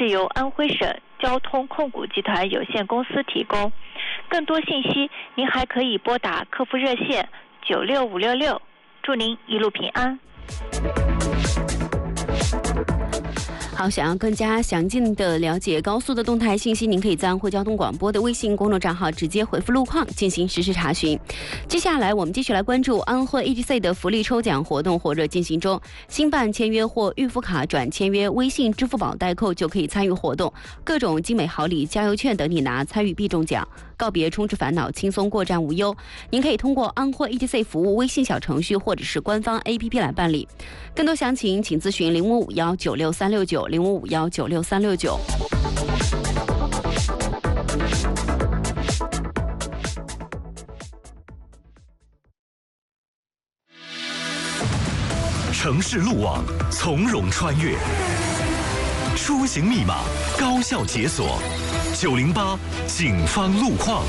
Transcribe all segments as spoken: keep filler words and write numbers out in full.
是由安徽省交通控股集团有限公司提供。更多信息您还可以拨打客服热线九六五六六。祝您一路平安。 好，想要更加详尽的了解高速的动态信息，您可以在安徽交通广播的微信公众账号直接回复路况进行实时查询。接下来我们继续来关注安徽 E T C 的福利抽奖活动火热进行中，新办签约或预付卡转签约微信、支付宝代扣就可以参与活动，各种精美好礼、加油券等你拿，参与必中奖，告别充斥烦恼，轻松过站无忧。您可以通过安徽 E T C 服务微信小程序或者是官方 A P P 来办理。更多详情请咨询零五五幺九六三六九零五五幺九六三六九。 城市路网从容穿越，出行密码高效解锁。九零八警方路况。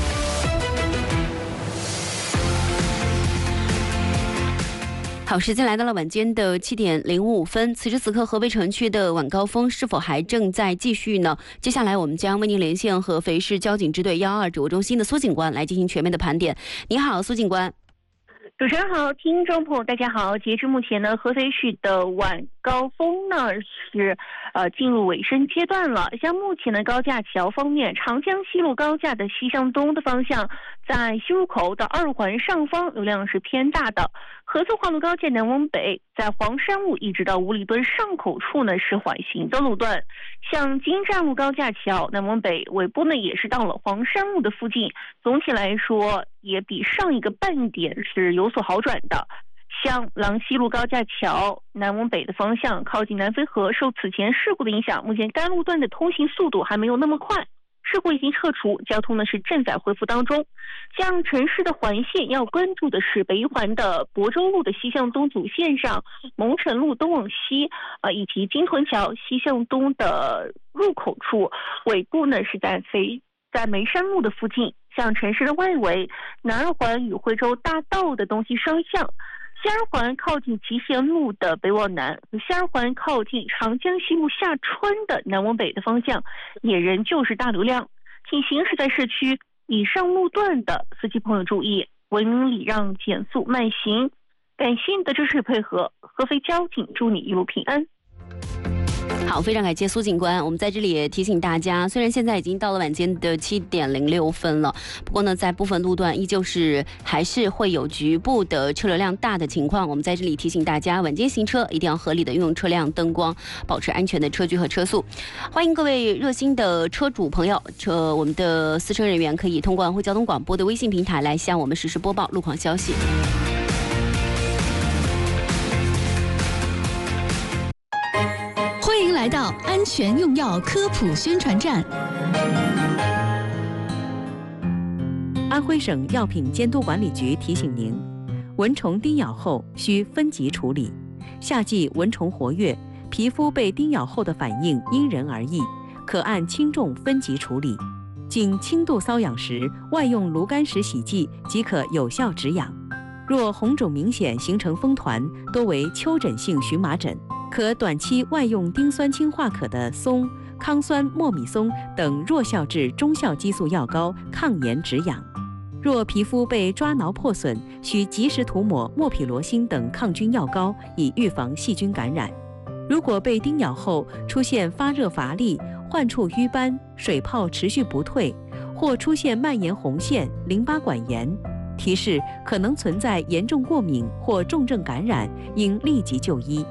好，时间来到了晚间的七点零五分。此时此刻，合肥城区的晚高峰是否还正在继续呢？接下来我们将为您连线合肥市交警支队幺二指挥中心的苏警官来进行全面的盘点。你好，苏警官。 主持人好，听众朋友大家好。截至目前呢，合肥市的晚高峰呢是呃进入尾声阶段了。像目前的高架桥方面，长江西路高架的西向东的方向，在西入口到二环上方流量是偏大的。合作化路高架南往北，在黄山路一直到五里墩上口处呢是缓行的路段。像金站路高架桥南往北尾部呢也是到了黄山路的附近，总体来说也比上一个半点是有所好转的。像郎西路高架桥南往北的方向，靠近南淝河，受此前事故的影响，目前该路段的通行速度还没有那么快，事故已经撤除，交通呢是正在恢复当中。像城市的环线要关注的是北一环的亳州路的西向东主线上，蒙城路东往西，呃，以及金屯桥西向东的入口处，尾部呢是在飞在眉山路的附近。像城市的外围，南二环与惠州大道的东西双向，西二环靠近集贤路的北往南，西二环靠近长江西路下川的南往北的方向，也仍旧是大流量。请行驶在市区以上路段的司机朋友注意，文明礼让，减速慢行。感谢你的支持配合，合肥交警祝你一路平安。 好，非常感谢苏警官。我们在这里也提醒大家，虽然现在已经到了晚间的七点零六分了，不过呢，在部分路段依旧是还是会有局部的车流量大的情况。我们在这里提醒大家，晚间行车一定要合理的运用车辆灯光，保持安全的车距和车速。欢迎各位热心的车主朋友，车我们的司车人员可以通过安徽交通广播的微信平台来向我们实时播报路况消息。 欢迎来到安全用药科普宣传站。 安徽省药品监督管理局提醒您，蚊虫叮咬后需分级处理。夏季蚊虫活跃，皮肤被叮咬后的反应因人而异，可按轻重分级处理。经轻度瘙痒时，外用炉甘石洗剂即可有效止痒。若红肿明显形成风团，多为丘疹性荨麻疹，可短期外用丁酸氢化可的松、康酸莫米松等弱效至中效激素药膏抗炎止痒。若皮肤被抓挠破损，需及时涂抹莫匹罗辛等抗菌药膏，以预防细菌感染。如果被叮咬后出现发热乏力、患处瘀斑、水泡持续不退，或出现蔓延红线、淋巴管炎，提示可能存在严重过敏或重症感染，应立即就医。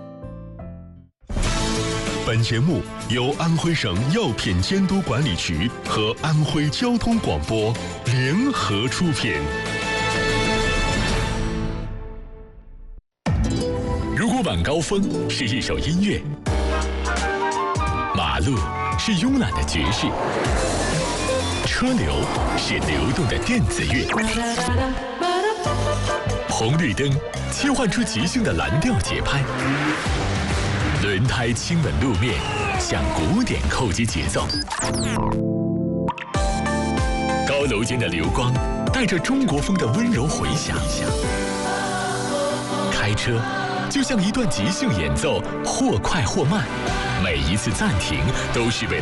本节目由安徽省药品监督管理局和安徽交通广播联合出品。如果晚高峰是一首音乐，马路是慵懒的爵士，车流是流动的电子乐，红绿灯切换出即兴的蓝调节拍，轮胎亲吻路面，向古典扣击节奏。高楼间的流光带着中国风的温柔回响。开车就像一段即兴演奏，或快或慢，每一次暂停都是为